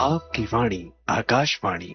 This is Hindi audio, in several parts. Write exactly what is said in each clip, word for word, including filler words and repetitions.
आपकी वाणी आकाशवाणी।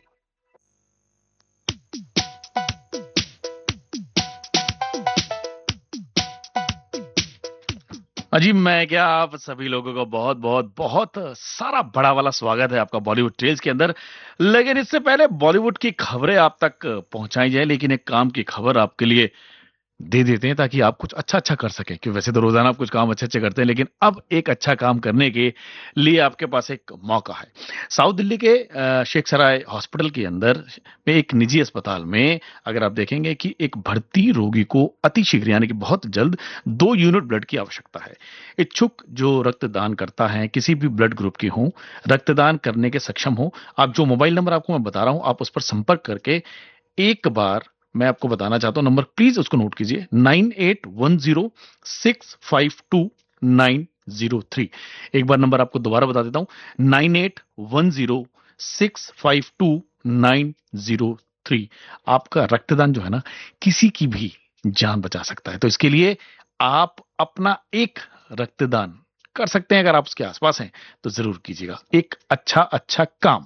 अजी मैं क्या आप सभी लोगों को बहुत बहुत बहुत सारा बड़ा वाला स्वागत है आपका बॉलीवुड ट्रेल्स के अंदर। लेकिन इससे पहले बॉलीवुड की खबरें आप तक पहुंचाई जाए, लेकिन एक काम की खबर आपके लिए दे देते हैं ताकि आप कुछ अच्छा अच्छा कर सकें। कि वैसे तो रोजाना आप कुछ काम अच्छे अच्छे करते हैं, लेकिन अब एक अच्छा काम करने के लिए आपके पास एक मौका है। साउथ दिल्ली के अ, शेख सराय हॉस्पिटल के अंदर में एक निजी अस्पताल में अगर आप देखेंगे कि एक भर्ती रोगी को अतिशीघ्र यानी कि बहुत जल्द दो यूनिट ब्लड की आवश्यकता है। इच्छुक जो रक्तदान करता है, किसी भी ब्लड ग्रुप की हो, रक्तदान करने के सक्षम हो, आप जो मोबाइल नंबर आपको मैं बता रहा हूं आप उस पर संपर्क करके एक बार मैं आपको बताना चाहता हूं नंबर, प्लीज उसको नोट कीजिए, nine eight one zero six five to nine zero three. एक बार नंबर आपको दोबारा बता देता हूं, nine eight one zero six five to nine zero three. आपका रक्तदान जो है ना, किसी की भी जान बचा सकता है। तो इसके लिए आप अपना एक रक्तदान कर सकते हैं। अगर आप उसके आसपास हैं तो जरूर कीजिएगा एक अच्छा अच्छा काम।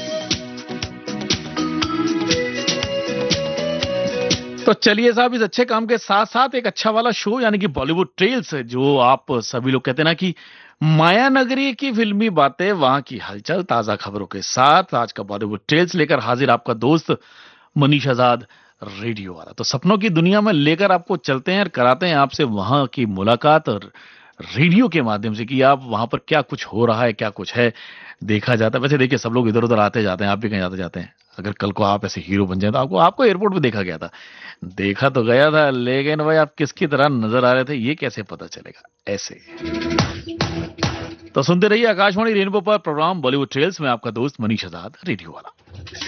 तो चलिए साहब, इस अच्छे काम के साथ साथ एक अच्छा वाला शो यानी कि बॉलीवुड ट्रेल्स, जो आप सभी लोग कहते हैं ना कि माया नगरी की फिल्मी बातें, वहां की हलचल, ताजा खबरों के साथ आज का बॉलीवुड ट्रेल्स लेकर हाजिर आपका दोस्त मनीष आजाद, रेडियो वाला। तो सपनों की दुनिया में लेकर आपको चलते हैं और कराते हैं आपसे वहां की मुलाकात और रेडियो के माध्यम से कि आप वहां पर क्या कुछ हो रहा है, क्या कुछ है देखा जाता है। वैसे देखिए, सब लोग इधर उधर आते जाते हैं, आप भी कहीं आते जाते हैं। अगर कल को आप ऐसे हीरो बन जाए तो आपको आपको एयरपोर्ट पे देखा गया था, देखा तो गया था, लेकिन भाई आप किसकी तरह नजर आ रहे थे ये कैसे पता चलेगा ऐसे। तो सुनते रहिए आकाशवाणी रेनबो पर प्रोग्राम बॉलीवुड ट्रेल्स में आपका दोस्त मनीष आजाद, रेडियो वाला।